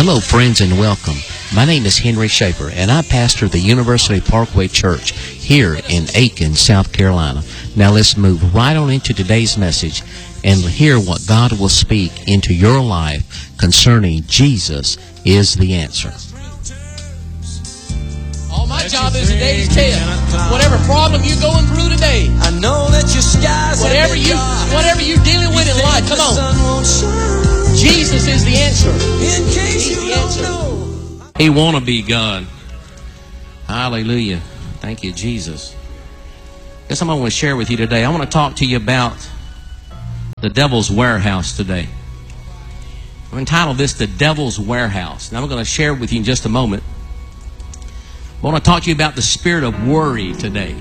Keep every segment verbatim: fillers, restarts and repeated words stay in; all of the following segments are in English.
Hello, friends, and welcome. My name is Henry Schaefer, and I pastor the University Parkway Church here in Aiken, South Carolina. Now let's move right on into today's message and hear what God will speak into your life concerning Jesus is the answer. All my job is today to tell whatever problem you're going through today. I know that your skies whatever you whatever you're dealing with in life. Come on. Jesus is the answer. In case He's you the don't answer. know. He want to be God. Hallelujah. Thank you, Jesus. That's something I want to share with you today. I want to talk to you about the devil's warehouse today. I've entitled this The Devil's Warehouse. Now I'm going to share with you in just a moment. I want to talk to you about the spirit of worry today.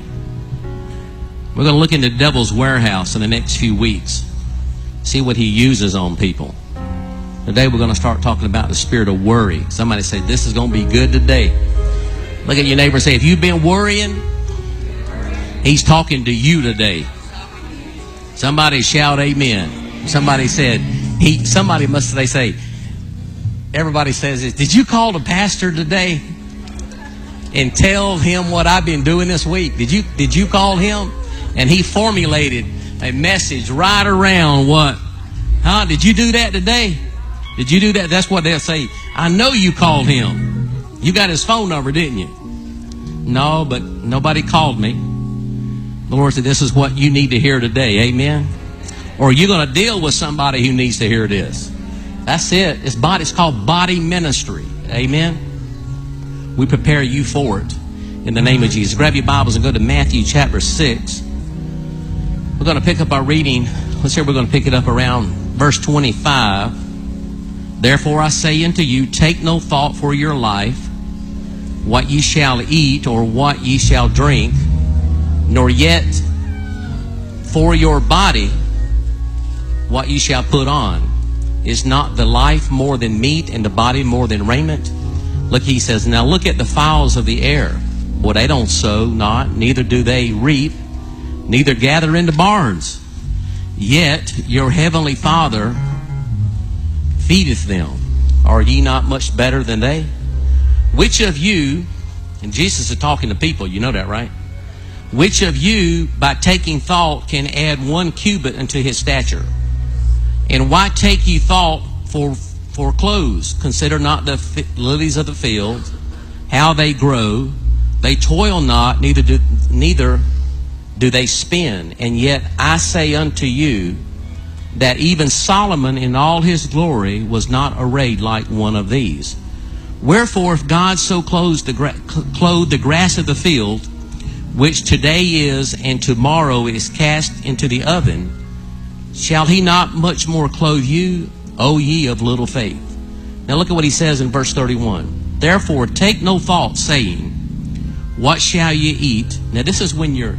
We're going to look into the devil's warehouse in the next few weeks. See what he uses on people. Today we're going to start talking about the spirit of worry. Somebody say, this is going to be good today. Look at your neighbor and say, if you've been worrying, he's talking to you today. Somebody shout amen. Somebody said, he. Somebody must, they say, everybody says this, did you call the pastor today and tell him what I've been doing this week? Did you, did you call him? And he formulated a message right around what? Huh? Did you do that today? Did you do that? That's what they'll say. I know you called him. You got his phone number, didn't you? No, but nobody called me. The Lord said, this is what you need to hear today. Amen? Or you're going to deal with somebody who needs to hear this. That's it. It's body. It's called body ministry. Amen? We prepare you for it in the name of Jesus. Grab your Bibles and go to Matthew chapter six. We're going to pick up our reading. Let's hear, we're going to pick it up around verse twenty-five. Therefore I say unto you, take no thought for your life, what ye shall eat or what ye shall drink, nor yet for your body, what ye shall put on. Is not the life more than meat and the body more than raiment? Look, he says, now look at the fowls of the air. Well, they don't sow, not, neither do they reap, neither gather into barns. Yet your heavenly Father feedeth them. Are ye not much better than they? Which of you, and Jesus is talking to people, you know that, right? Which of you, by taking thought, can add one cubit unto his stature? And why take ye thought for for clothes? Consider not the fi- lilies of the field, how they grow. They toil not, neither do, neither do they spin. And yet I say unto you, that even Solomon in all his glory was not arrayed like one of these. Wherefore, if God so clothed the, gra- clothed the grass of the field, which today is and tomorrow is cast into the oven, shall he not much more clothe you, O ye of little faith? Now look at what he says in verse thirty-one. Therefore take no thought, saying, what shall ye eat? Now this is when you're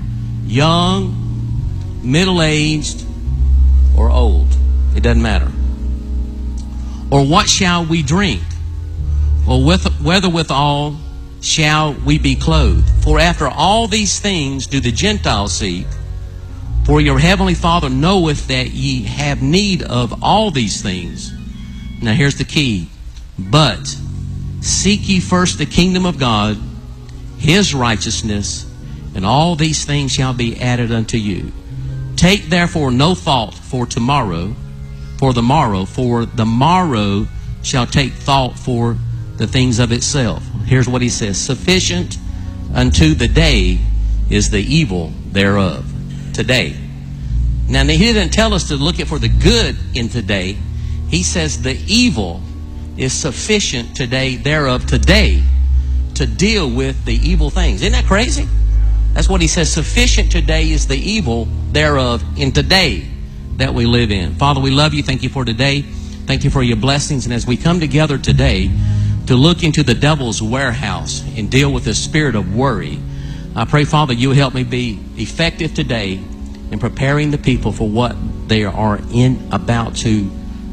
young, middle-aged, or old. It doesn't matter. Or what shall we drink? Or with, whether withal shall we be clothed? For after all these things do the Gentiles seek. For your heavenly Father knoweth that ye have need of all these things. Now here's the key. But seek ye first the kingdom of God, his righteousness, and all these things shall be added unto you. Take therefore no thought for tomorrow, for the morrow, for the morrow shall take thought for the things of itself. Here's what he says. Sufficient unto the day is the evil thereof. Today. Now he didn't tell us to look for the good in today. He says the evil is sufficient today thereof today to deal with the evil things. Isn't that crazy? That's what he says. Sufficient today is the evil thereof in today that we live in. Father, we love you. Thank you for today. Thank you for your blessings. And as we come together today to look into the devil's warehouse and deal with the spirit of worry, I pray, Father, you will help me be effective today in preparing the people for what they are in about to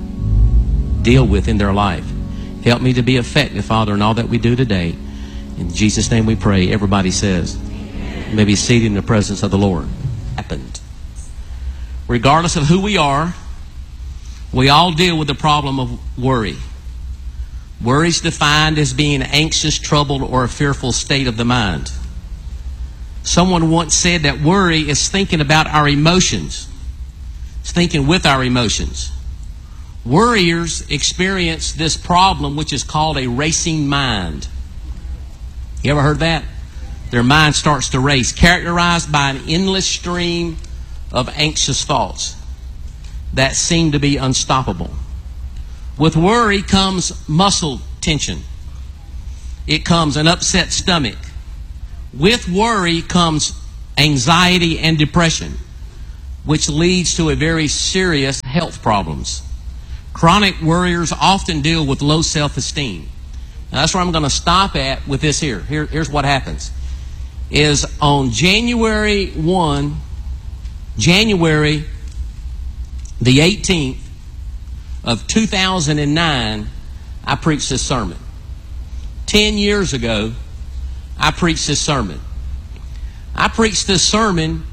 deal with in their life. Help me to be effective, Father, in all that we do today. In Jesus' name we pray. Everybody says, you may be seated in the presence of the Lord. Happened. Regardless of who we are, we all deal with the problem of worry. Worry is defined as being anxious, troubled, or a fearful state of the mind. Someone once said that worry is thinking about our emotions. It's thinking with our emotions. Worriers experience this problem which is called a racing mind. You ever heard that? Their mind starts to race, characterized by an endless stream of anxious thoughts that seem to be unstoppable. With worry comes muscle tension. It comes an upset stomach. With worry comes anxiety and depression, which leads to a very serious health problems. Chronic worriers often deal with low self-esteem. Now, that's where I'm going to stop at with this here. here. Here's what happens. Is on January first, January the eighteenth of two thousand nine, I preached this sermon. Ten years ago, I preached this sermon. I preached this sermon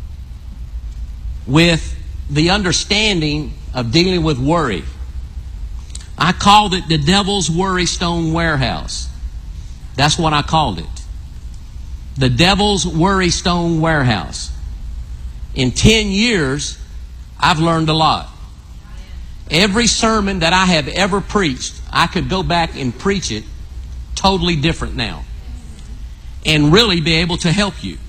with the understanding of dealing with worry. I called it the Devil's Worry Stone Warehouse. That's what I called it. The Devil's Worry Stone Warehouse. In ten years, I've learned a lot. Every sermon that I have ever preached, I could go back and preach it totally different now and really be able to help you.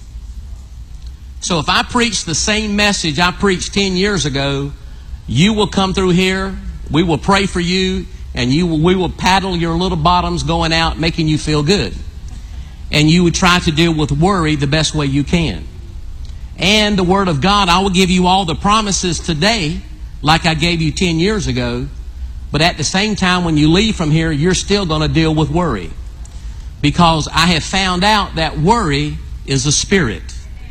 So if I preach the same message I preached ten years ago, you will come through here, we will pray for you, and you will, we will paddle your little bottoms going out, making you feel good. And you would try to deal with worry the best way you can. And the Word of God, I will give you all the promises today, like I gave you ten years ago. But at the same time, when you leave from here, you're still going to deal with worry. Because I have found out that worry is a spirit.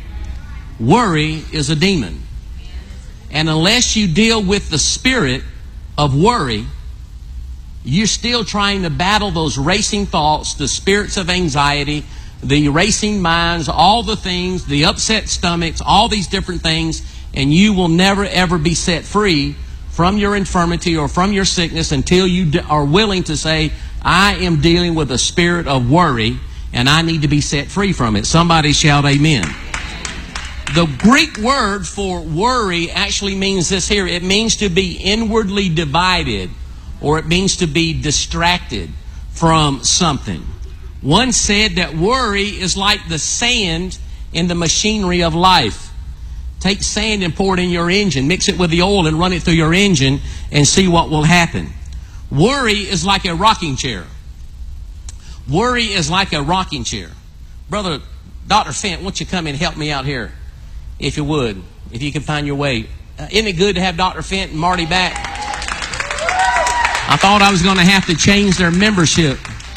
Worry is a demon. And unless you deal with the spirit of worry, you're still trying to battle those racing thoughts, the spirits of anxiety, the racing minds, all the things, the upset stomachs, all these different things, and you will never ever be set free from your infirmity or from your sickness until you are willing to say, I am dealing with a spirit of worry and I need to be set free from it. Somebody shout amen. The Greek word for worry actually means this here. It means to be inwardly divided, or it means to be distracted from something. One said that worry is like the sand in the machinery of life. Take sand and pour it in your engine, mix it with the oil and run it through your engine and see what will happen. Worry is like a rocking chair. Worry is like a rocking chair. Brother, Doctor Fent, won't you come and help me out here? If you would, if you can find your way. Uh, isn't it good to have Doctor Fent and Marty back? I thought I was going to have to change their membership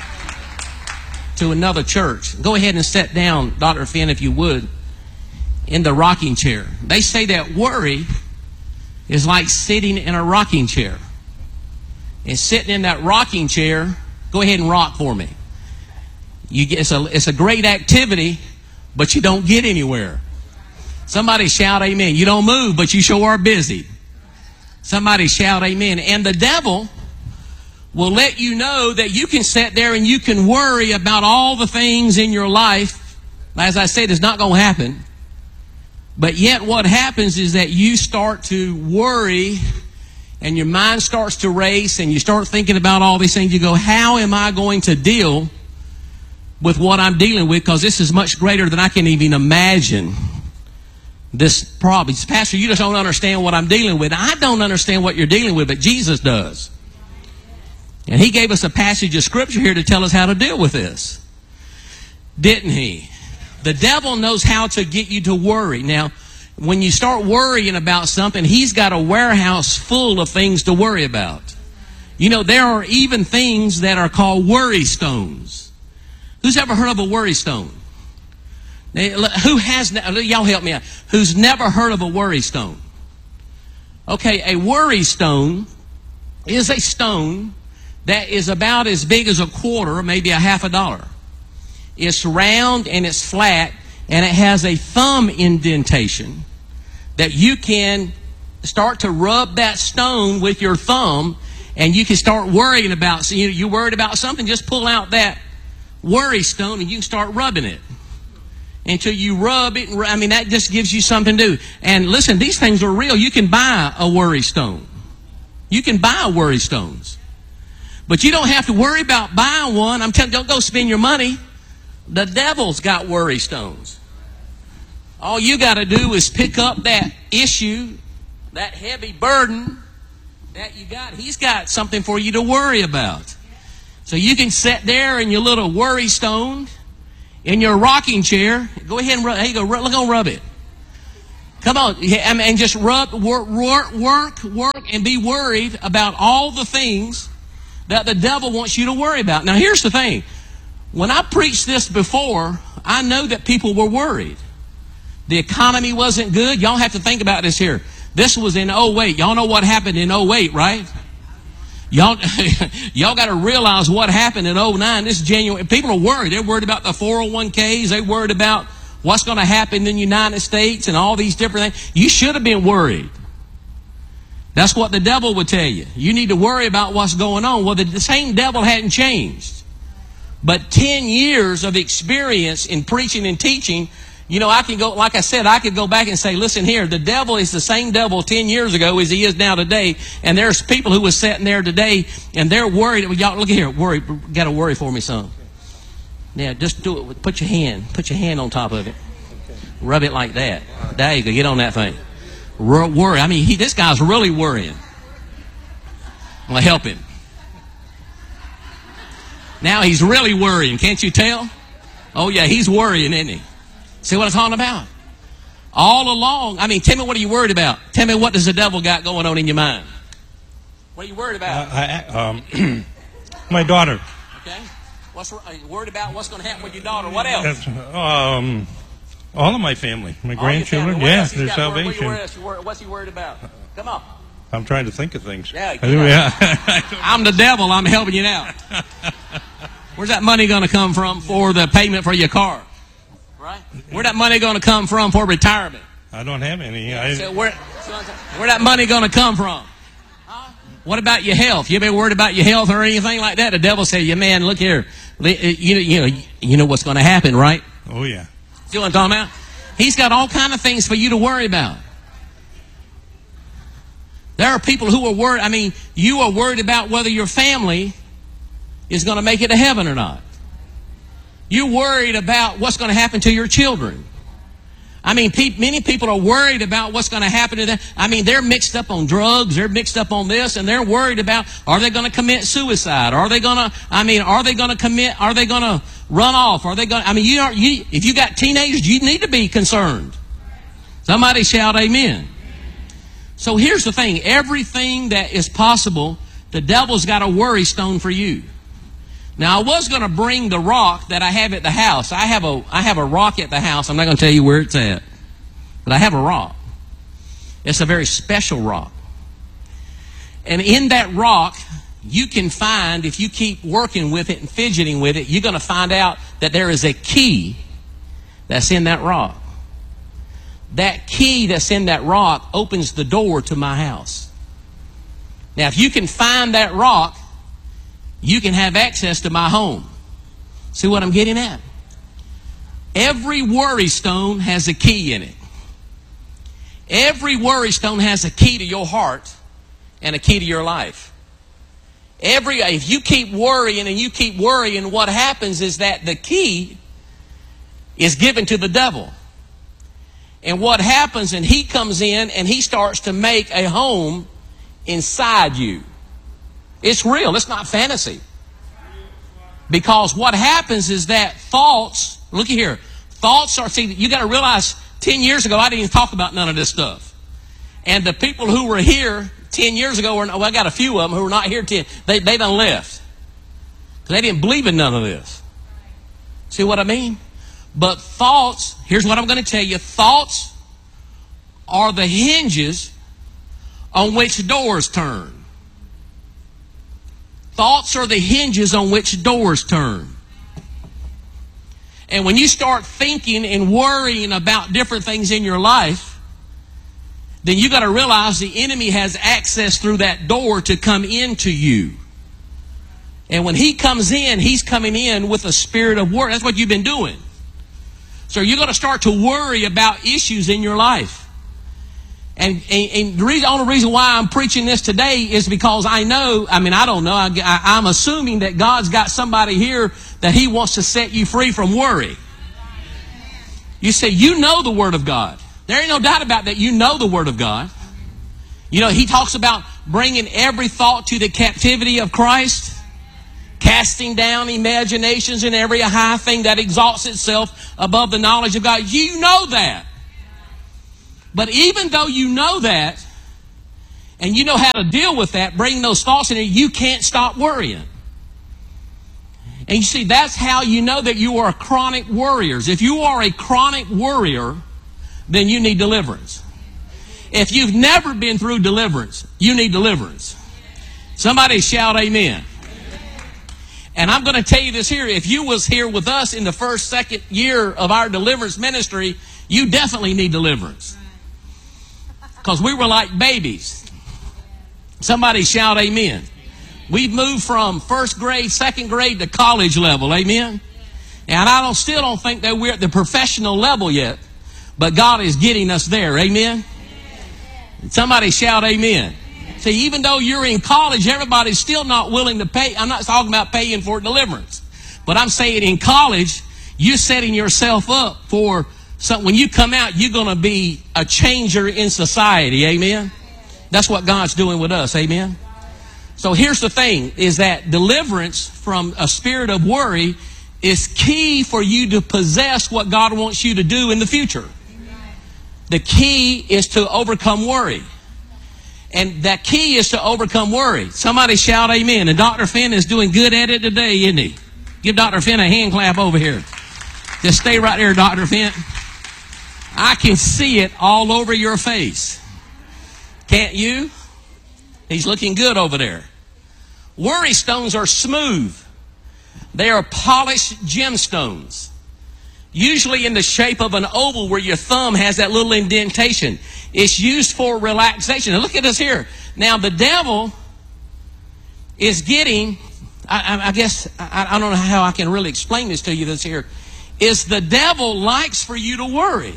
to another church. Go ahead and sit down, Doctor Fent, if you would, in the rocking chair. They say that worry is like sitting in a rocking chair. And sitting in that rocking chair, go ahead and rock for me. You get, it's a, it's a great activity, but you don't get anywhere. Somebody shout amen. You don't move, but you sure are busy. Somebody shout amen. And the devil will let you know that you can sit there and you can worry about all the things in your life. As I said, it's not going to happen. But yet what happens is that you start to worry and your mind starts to race and you start thinking about all these things. You go, how am I going to deal with what I'm dealing with? Because this is much greater than I can even imagine. This problem. Pastor, you just don't understand what I'm dealing with. I don't understand what you're dealing with, but Jesus does. And He gave us a passage of Scripture here to tell us how to deal with this. Didn't He? The devil knows how to get you to worry. Now, when you start worrying about something, he's got a warehouse full of things to worry about. You know, there are even things that are called worry stones. Who's ever heard of a worry stone? Who has, y'all help me out, who's never heard of a worry stone? Okay, a worry stone is a stone that is about as big as a quarter, maybe a half a dollar. It's round and it's flat, and it has a thumb indentation that you can start to rub that stone with your thumb, And you can start worrying about, so you, you're worried about something, just pull out that worry stone and you can start rubbing it. Until you rub it, and, I mean, that just gives you something to do. And listen, these things are real. You can buy a worry stone. You can buy worry stones. But you don't have to worry about buying one. I'm telling you, don't go spend your money. The devil's got worry stones. All you got to do is pick up that issue, that heavy burden that you got. He's got something for you to worry about. So you can sit there in your little worry stone, in your rocking chair. Go ahead and rub. There you go. Look on, rub it. Come on, and just rub, work, work, work, work, and be worried about all the things that the devil wants you to worry about. Now, here's the thing. When I preached this before, I know that people were worried. The economy wasn't good. Y'all have to think about this here. This was in oh eight. Y'all know what happened in oh eight, right? Y'all, y'all got to realize what happened in oh nine. This is January. People are worried. They're worried about the four oh one k's. They're worried about what's going to happen in the United States and all these different things. You should have been worried. That's what the devil would tell you. You need to worry about what's going on. Well, the, the same devil hadn't changed. But ten years of experience in preaching and teaching, you know, I can go, like I said, I could go back and say, listen here, the devil is the same devil ten years ago as he is now today. And there's people who was sitting there today and they're worried. Y'all, look at here, worry, got to worry for me, son. Yeah, just do it. Put your hand, put your hand on top of it. Rub it like that. There you go, get on that thing. Worry. I mean, he, this guy's really worrying. I'm going to help him. Now he's really worrying. Can't you tell? Oh, yeah, he's worrying, isn't he? See what I'm talking about? All along. I mean, tell me, what are you worried about? Tell me, what does the devil got going on in your mind? What are you worried about? Uh, I, um, my daughter. Okay. What's, are you worried about what's going to happen with your daughter? What else? Um, all of my family. My grandchildren. Yes, their salvation. What's he worried about? Come on. I'm trying to think of things. Yeah, yeah. I'm the devil. I'm helping you out. Where's that money going to come from for the payment for your car? Right? Where's that money going to come from for retirement? I don't have any. Yeah, I, so where, where that money going to come from? Huh? What about your health? You ever worried about your health or anything like that? The devil say, "Yeah, man, look here. You, you know, you know what's going to happen, right?" Oh, yeah. See what I'm talking about? He's got all kind of things for you to worry about. There are people who are worried. I mean, you are worried about whether your family is going to make it to heaven or not. You're worried about what's going to happen to your children. I mean, pe- many people are worried about what's going to happen to them. I mean, they're mixed up on drugs. They're mixed up on this, and they're worried about, are they going to commit suicide? Are they going to, I mean, are they going to commit, are they going to run off? Are they going to, I mean, you are, you, if you got teenagers, you need to be concerned. Somebody shout amen. So here's the thing. Everything that is possible, the devil's got a worry stone for you. Now, I was going to bring the rock that I have at the house. I have a I have a rock at the house. I'm not going to tell you where it's at. But I have a rock. It's a very special rock. And in that rock, you can find, if you keep working with it and fidgeting with it, you're going to find out that there is a key that's in that rock. That key that's in that rock opens the door to my house. Now, if you can find that rock, you can have access to my home. See what I'm getting at? Every worry stone has a key in it. Every worry stone has a key to your heart and a key to your life. Every, if you keep worrying and you keep worrying, what happens is that the key is given to the devil. And what happens, and he comes in and he starts to make a home inside you. It's real. It's not fantasy. Because what happens is that thoughts, look at here, thoughts are, see, you got to realize ten years ago, I didn't even talk about none of this stuff. And the people who were here ten years ago, were, well, I got a few of them who were not here ten, they, they done left. Because they didn't believe in none of this. See what I mean? But thoughts, here's what I'm going to tell you, thoughts are the hinges on which doors turn. Thoughts are the hinges on which doors turn. And when you start thinking and worrying about different things in your life, then you got to realize the enemy has access through that door to come into you. And when he comes in, he's coming in with a spirit of worry. That's what you've been doing. So you're going to start to worry about issues in your life. And, and, and the reason, only reason why I'm preaching this today is because I know, I mean, I don't know, I, I, I'm assuming that God's got somebody here that He wants to set you free from worry. You say, you know the Word of God. There ain't no doubt about that. You know the Word of God. You know, He talks about bringing every thought to the captivity of Christ, casting down imaginations and every high thing that exalts itself above the knowledge of God. You know that. But even though you know that, and you know how to deal with that, bringing those thoughts in there, you can't stop worrying. And you see, that's how you know that you are chronic worriers. If you are a chronic worrier, then you need deliverance. If you've never been through deliverance, you need deliverance. Somebody shout amen. And I'm going to tell you this here. If you was here with us in the first, second year of our deliverance ministry, you definitely need deliverance. Because we were like babies. Somebody shout amen. We've moved from first grade, second grade to college level. Amen. And I don't still don't think that we're at the professional level yet. But God is getting us there. Amen. Somebody shout amen. See, even though you're in college, everybody's still not willing to pay. I'm not talking about paying for deliverance. But I'm saying in college, you're setting yourself up for something. When you come out, you're going to be a changer in society. Amen. That's what God's doing with us. Amen. So here's the thing, is that deliverance from a spirit of worry is key for you to possess what God wants you to do in the future. The key is to overcome worry. And that key is to overcome worry. Somebody shout amen. And Doctor Finn is doing good at it today, isn't he? Give Doctor Finn a hand clap over here. Just stay right there, Doctor Finn. I can see it all over your face. Can't you? He's looking good over there. Worry stones are smooth. They are polished gemstones. Usually in the shape of an oval where your thumb has that little indentation. It's used for relaxation. And look at this here. Now the devil is getting, I, I, I guess, I, I don't know how I can really explain this to you this here, is the devil likes for you to worry.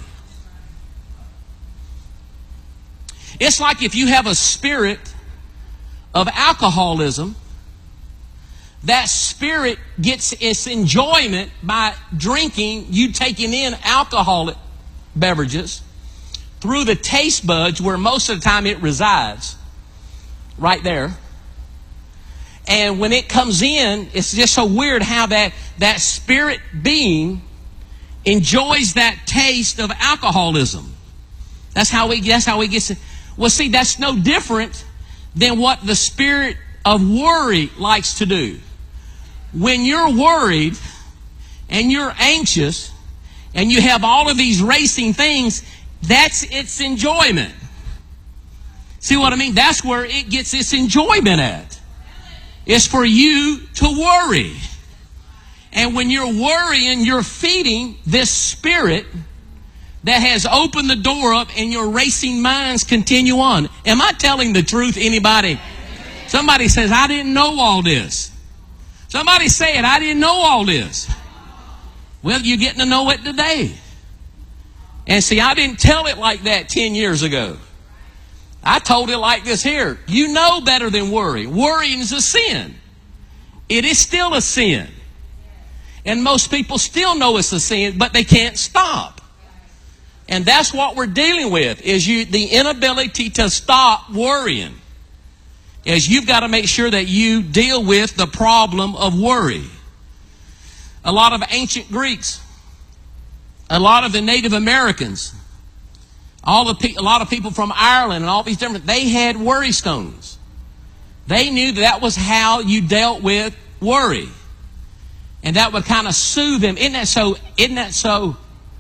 It's like if you have a spirit of alcoholism, that spirit gets its enjoyment by drinking, you taking in alcoholic beverages through the taste buds where most of the time it resides, right there. And when it comes in, it's just so weird how that, that spirit being enjoys that taste of alcoholism. That's how he, that's how he gets it. Well, see, that's no different than what the spirit of worry likes to do. When you're worried and you're anxious and you have all of these racing things, that's its enjoyment. See what I mean? That's where it gets its enjoyment at. It's for you to worry. And when you're worrying, you're feeding this spirit that has opened the door up and your racing minds continue on. Am I telling the truth, anybody? Somebody says, I didn't know all this. Somebody say it, I didn't know all this. Well, you're getting to know it today. And see, I didn't tell it like that ten years ago. I told it like this here. You know better than worry. Worrying is a sin. It is still a sin. And most people still know it's a sin, but they can't stop. And that's what we're dealing with, is you the inability to stop worrying. Is you've got to make sure that you deal with the problem of worry. A lot of ancient Greeks, a lot of the Native Americans, all the a lot of people from Ireland and all these different, they had worry stones. They knew that, that was how you dealt with worry. And that would kind of soothe them. Isn't that so, isn't that so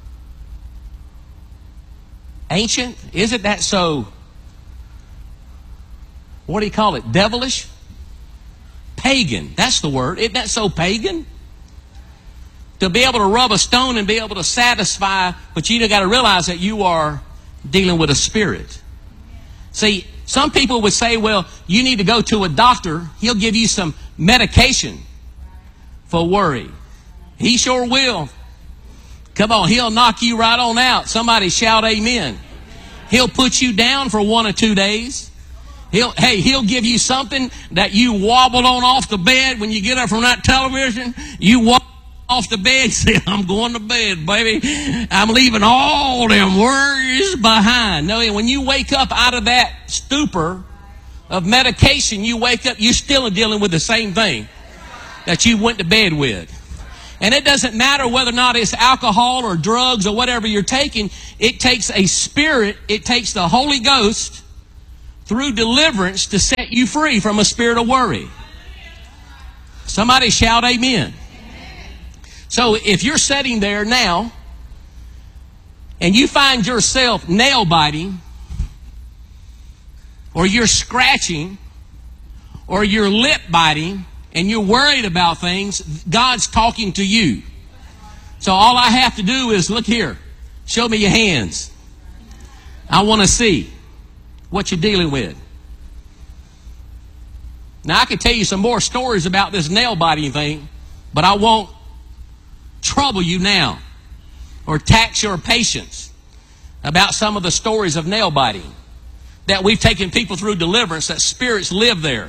ancient? Isn't that so, what do you call it? Devilish? Pagan. That's the word. Isn't that so pagan? To be able to rub a stone and be able to satisfy, but you got to realize that you are dealing with a spirit. See, some people would say, well, you need to go to a doctor. He'll give you some medication for worry. He sure will. Come on, he'll knock you right on out. Somebody shout amen. He'll put you down for one or two days. He'll, hey, he'll give you something that you wobble on off the bed when you get up from that television. You wobble off the bed, say, I'm going to bed, baby. I'm leaving all them worries behind. No, when you wake up out of that stupor of medication, you wake up, you're still dealing with the same thing that you went to bed with. And it doesn't matter whether or not it's alcohol or drugs or whatever you're taking. It takes a spirit, it takes the Holy Ghost through deliverance to set you free from a spirit of worry. Somebody shout amen. So if you're sitting there now and you find yourself nail biting, or you're scratching, or you're lip biting, and you're worried about things, God's talking to you. So all I have to do is, look here, show me your hands. I want to see what you're dealing with. Now, I can tell you some more stories about this nail biting thing, but I won't trouble you now or tax your patience about some of the stories of nail biting that we've taken people through deliverance, that spirits live there.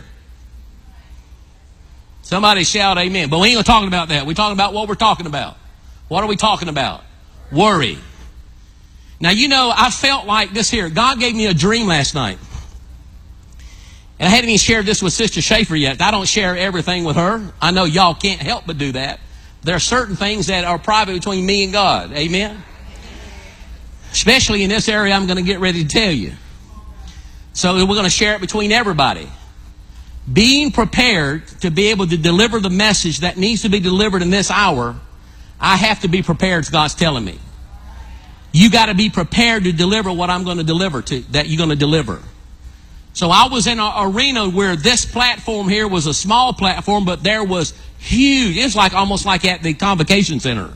Somebody shout amen. But we ain't talking about that. We're talking about what we're talking about. What are we talking about? Worry. Now, you know, I felt like this here. God gave me a dream last night. And I hadn't even shared this with Sister Schaefer yet. I don't share everything with her. I know y'all can't help but do that. There are certain things that are private between me and God. Amen? Especially in this area I'm going to get ready to tell you. So we're going to share it between everybody. Being prepared to be able to deliver the message that needs to be delivered in this hour, I have to be prepared, as God's telling me. You got to be prepared to deliver what I'm going to deliver to, that you're going to deliver. So I was in an arena where this platform here was a small platform, but there was huge. It's like almost like at the Convocation Center.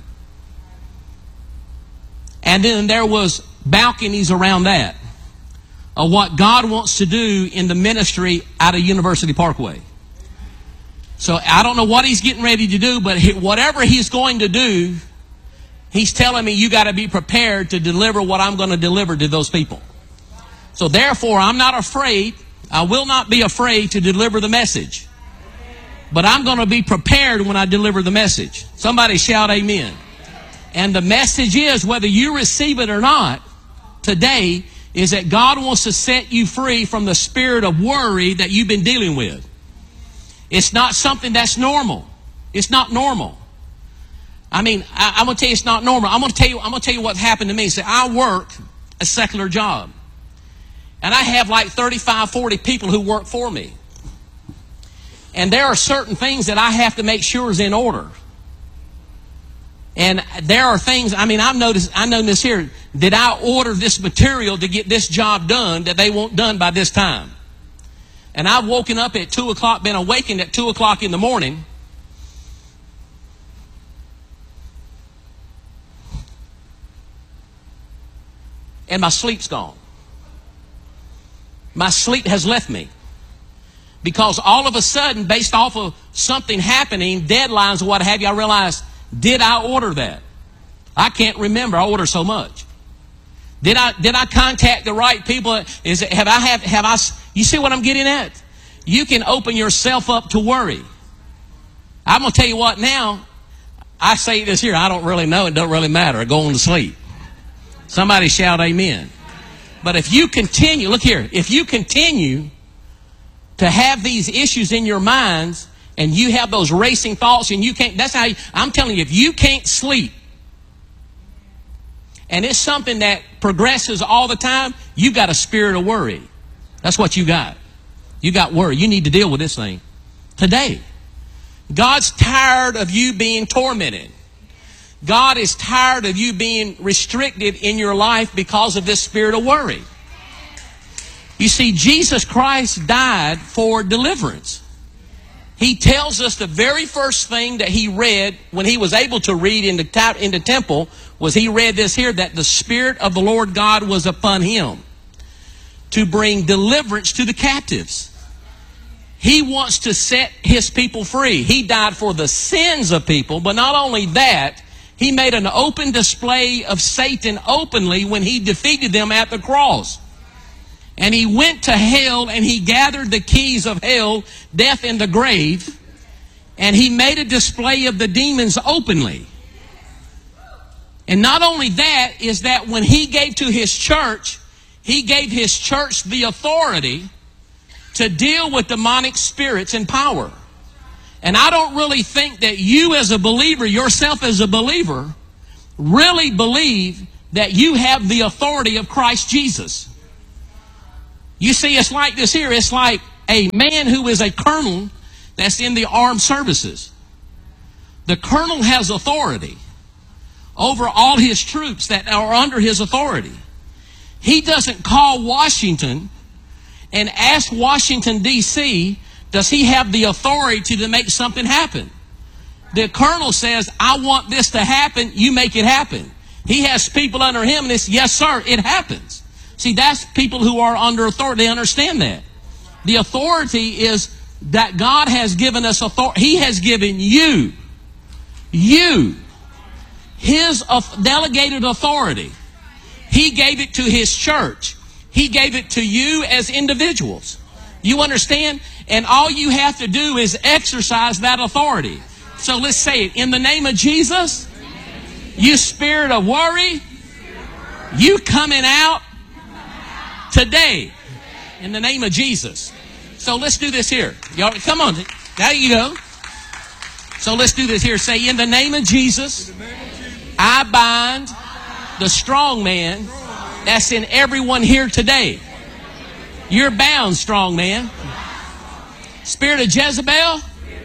And then there was balconies around that of what God wants to do in the ministry out of University Parkway. So I don't know what He's getting ready to do, but he, whatever He's going to do, He's telling me you got to be prepared to deliver what I'm going to deliver to those people. So therefore, I'm not afraid. I will not be afraid to deliver the message. But I'm going to be prepared when I deliver the message. Somebody shout amen. And the message is, whether you receive it or not, today, is that God wants to set you free from the spirit of worry that you've been dealing with. It's not something that's normal. It's not normal. I mean, I, I'm going to tell you it's not normal. I'm going to tell you, I'm going to tell you what happened to me. See, I work a secular job. And I have like thirty-five, forty people who work for me. And there are certain things that I have to make sure is in order. And there are things, I mean, I've noticed, I know this here. Did I order this material to get this job done that they want done by this time? And I've woken up at two o'clock, been awakened at two o'clock in the morning. And my sleep's gone. My sleep has left me. Because all of a sudden, based off of something happening, deadlines or what have you, I realized, did I order that? I can't remember. I ordered so much. Did I did I contact the right people? Is it, have I have have I? You see what I'm getting at? You can open yourself up to worry. I'm gonna tell you what. Now, I say this here. I don't really know. It don't really matter. I go on to sleep. Somebody shout amen. But if you continue, look here. If you continue to have these issues in your minds, and you have those racing thoughts, and you can't, that's how you, I'm telling you, if you can't sleep, and it's something that progresses all the time, you got a spirit of worry. That's what you got. You got worry. You need to deal with this thing today. God's tired of you being tormented. God is tired of you being restricted in your life because of this spirit of worry. You see, Jesus Christ died for deliverance. He tells us the very first thing that He read when He was able to read in the, in the temple was He read this here, that the Spirit of the Lord God was upon Him. to bring deliverance to the captives. He wants to set his people free. He died for the sins of people, but not only that, he made an open display of Satan openly when he defeated them at the cross. And he went to hell and he gathered the keys of hell, death, and the grave. And he made a display of the demons openly. And not only that, is that when he gave to his church, he gave his church the authority to deal with demonic spirits and power. And I don't really think that you as a believer, yourself as a believer, really believe that you have the authority of Christ Jesus. You see, it's like this here. It's like a man who is a colonel that's in the armed services. The colonel has authority over all his troops that are under his authority. He doesn't call Washington and ask Washington, D C, does he have the authority to make something happen? The colonel says, I want this to happen, you make it happen. He has people under him and it's, yes sir, it happens. See, that's people who are under authority. They understand that. The authority is that God has given us authority. He has given you, you, His delegated authority. He gave it to His church. He gave it to you as individuals. You understand? And all you have to do is exercise that authority. So let's say it. In the name of Jesus, you spirit of worry, you coming out today. In the name of Jesus. So let's do this here. Y'all, come on. There you go. So let's do this here. Say, in the name of Jesus, I bind the strong man that's in everyone here today. You're bound, strong man. Spirit of Jezebel,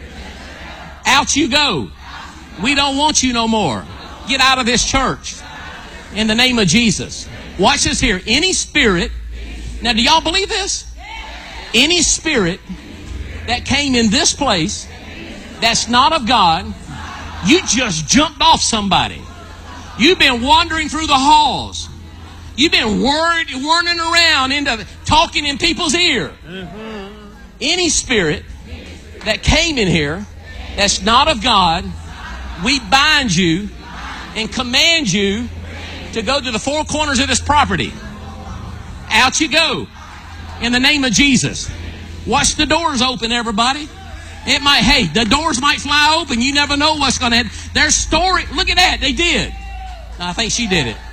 out you go. We don't want you no more. Get out of this church. In the name of Jesus. Watch this here. Any spirit, now do y'all believe this? Any spirit that came in this place that's not of God, you just jumped off somebody. You've been wandering through the halls. You've been worried, whirling around, into talking in people's ear. Any spirit that came in here that's not of God, we bind you and command you to go to the four corners of this property. Out you go. In the name of Jesus. Watch the doors open, everybody. It might, hey, the doors might fly open. You never know what's going to happen. There's story. Look at that. They did. I think she did it.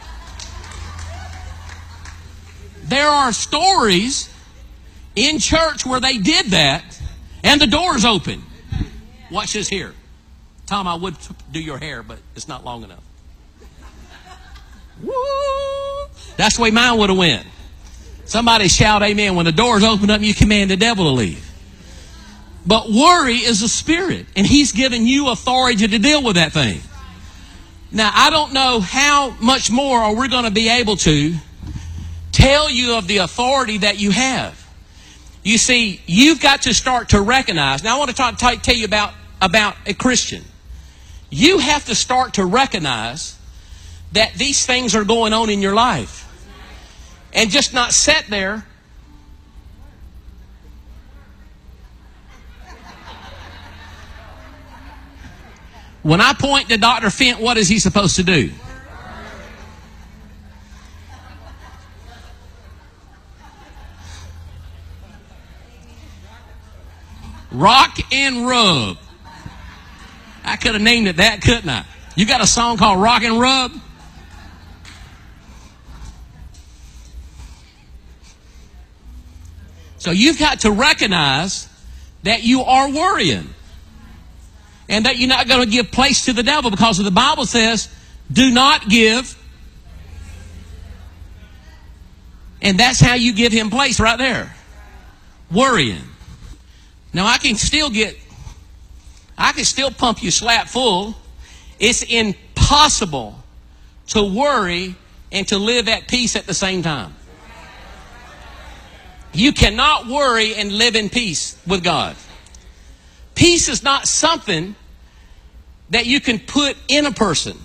There are stories in church where they did that and the doors open. Watch this here. Tom, I would do your hair, but it's not long enough. Woo! That's the way mine would have went. Somebody shout amen. When the doors open up, you command the devil to leave. But worry is a spirit, and he's given you authority to deal with that thing. Now, I don't know how much more are we going to be able to tell you of the authority that you have. You see, you've got to start to recognize. Now, I want to talk, talk, tell you about, about a Christian. You have to start to recognize that these things are going on in your life. And just not sit there. When I point to Doctor Fent, what is he supposed to do? Rock and rub. I could have named it that, couldn't I? You got a song called Rock and Rub? So you've got to recognize that you are worrying. And that you're not going to give place to the devil, because the Bible says, do not give. And that's how you give him place right there. Worrying. Now I can still get, I can still pump you slap full. It's impossible to worry and to live at peace at the same time. You cannot worry and live in peace with God. Peace is not something that you can put in a person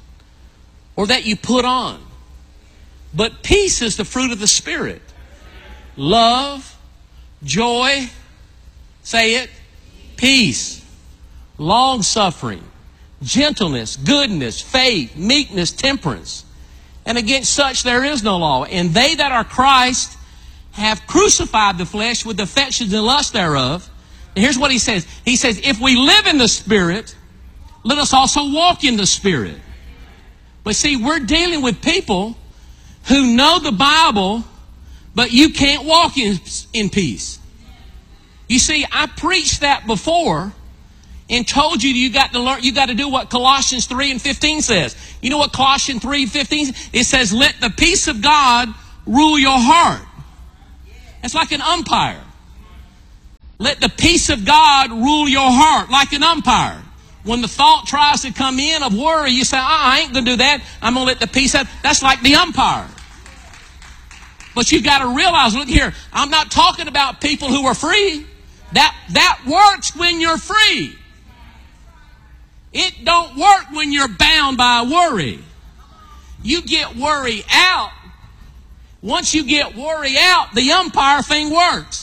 or that you put on. But peace is the fruit of the Spirit. love, joy, say it, peace, long-suffering, gentleness, goodness, faith, meekness, temperance. And against such there is no law. And they that are Christ have crucified the flesh with the affections and lust thereof. And here's what he says. He says, if we live in the Spirit, let us also walk in the Spirit. But see, we're dealing with people who know the Bible, but you can't walk in, in peace. You see, I preached that before and told you you got to learn, you got to do what Colossians three and fifteen says. You know what Colossians three and fifteen says? It says, let the peace of God rule your heart. It's like an umpire. Let the peace of God rule your heart like an umpire. When the thought tries to come in of worry, you say, oh, I ain't going to do that. I'm going to let the peace of... That's like the umpire. But you've got to realize, look here, I'm not talking about people who are free. That, that works when you're free. It don't work when you're bound by worry. You get worry out. Once you get worry out, the umpire thing works.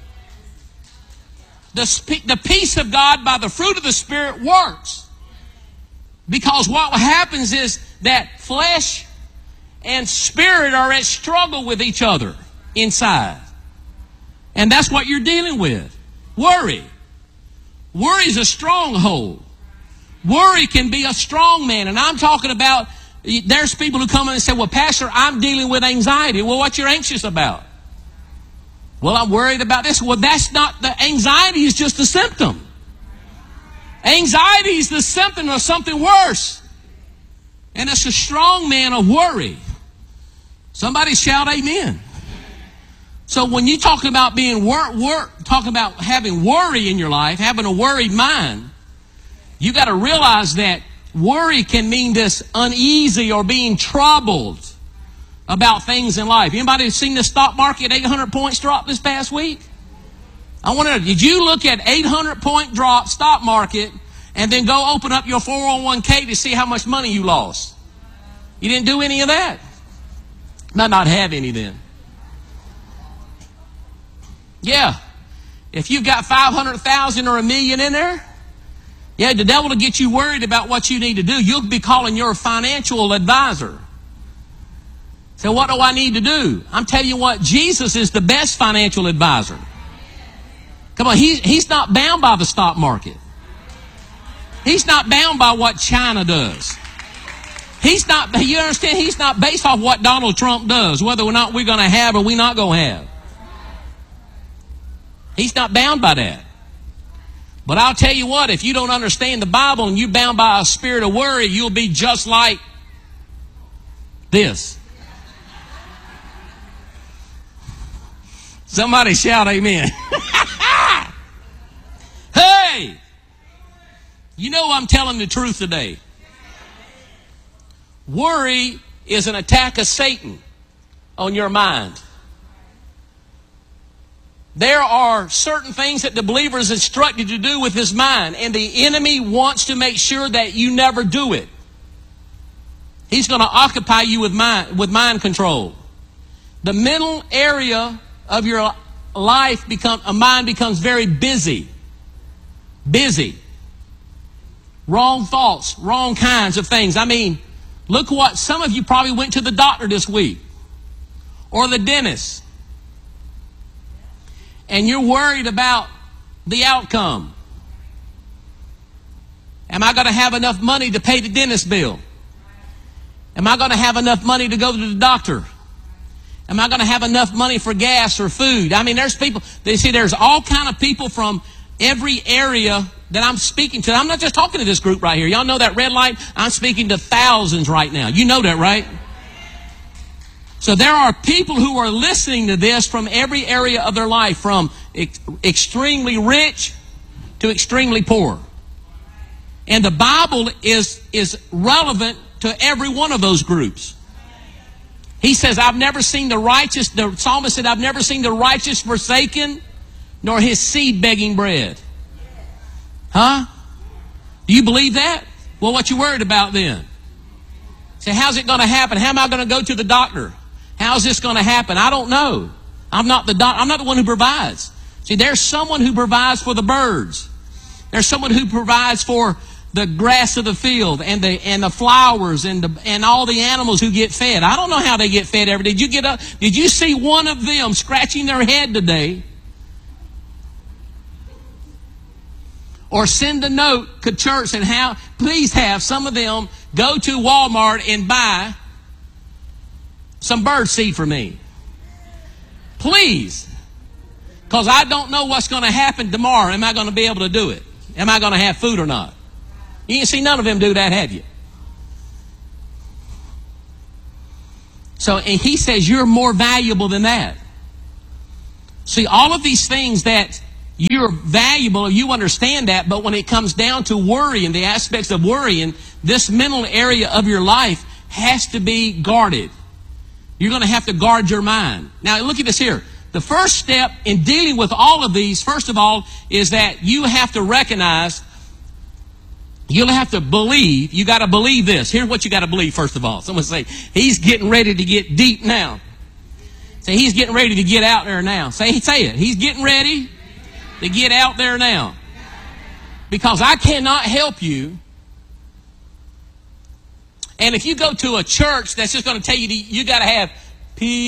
The, the peace of God by the fruit of the Spirit works. Because what happens is that flesh and spirit are at struggle with each other inside. And that's what you're dealing with. Worry. Worry is a stronghold. Worry can be a strong man. And I'm talking about, there's people who come in and say, well, Pastor, I'm dealing with anxiety. Well, what you're anxious about? Well, I'm worried about this. Well, that's not, the anxiety is just a symptom. Anxiety is the symptom of something worse. And it's a strong man of worry. Somebody shout amen. So when you talk about being wor- wor- talking about having worry in your life, having a worried mind, you got to realize that worry can mean this uneasy or being troubled about things in life. Anybody seen the stock market eight hundred points drop this past week? I wonder, did you look at eight hundred point drop stock market and then go open up your four oh one k to see how much money you lost? You didn't do any of that. Might not have any then. Yeah. If you've got five hundred thousand or a million in there, yeah, the devil will get you worried about what you need to do. You'll be calling your financial advisor. So what do I need to do? I'm telling you what, Jesus is the best financial advisor. Come on, he, he's not bound by the stock market. He's not bound by what China does. He's not, you understand, he's not based off what Donald Trump does, whether or not we're going to have or we're not going to have. He's not bound by that. But I'll tell you what, if you don't understand the Bible and you're bound by a spirit of worry, you'll be just like this. Somebody shout amen. Hey! You know I'm telling the truth today. Worry is an attack of Satan on your mind. There are certain things that the believer is instructed to do with his mind, and the enemy wants to make sure that you never do it. He's going to occupy you with mind, with mind control. The mental area of your life become a mind becomes very busy. Busy. Wrong thoughts, wrong kinds of things. I mean, look what some of you probably went to the doctor this week or the dentist. And you're worried about the outcome. Am I going to have enough money to pay the dentist bill? Am I going to have enough money to go to the doctor? Am I going to have enough money for gas or food? I mean, there's people, they see there's all kind of people from every area that I'm speaking to. I'm not just talking to this group right here. Y'all know that red light? I'm speaking to thousands right now. You know that, right? So there are people who are listening to this from every area of their life, from ex- extremely rich to extremely poor. And the Bible is, is relevant to every one of those groups. He says, I've never seen the righteous, the psalmist said, I've never seen the righteous forsaken, nor his seed begging bread. Huh? Do you believe that? Well, what you worried about then? Say, how's it going to happen? How am I going to go to the doctor? How's this going to happen? I don't know. I'm not the doc- I'm not the one who provides. See, there's someone who provides for the birds. There's someone who provides for the grass of the field and the and the flowers and the, and all the animals who get fed. I don't know how they get fed every day. Did you get up? Did you see one of them scratching their head today? Or send a note to church and how please have some of them go to Walmart and buy some bird seed for me. Please. Because I don't know what's going to happen tomorrow. Am I going to be able to do it? Am I going to have food or not? You ain't seen none of them do that, have you? So, and he says you're more valuable than that. See, all of these things that you're valuable, you understand that, but when it comes down to worrying, the aspects of worrying, this mental area of your life has to be guarded. You're going to have to guard your mind. Now, look at this here. The first step in dealing with all of these, first of all, is that you have to recognize, you'll have to believe, you got to believe this. Here's what you got to believe, first of all. Someone say, he's getting ready to get deep now. Say, he's getting ready to get out there now. Say, say it. He's getting ready to get out there now. Because I cannot help you. And if you go to a church that's just going to tell you, to, you got to have peace.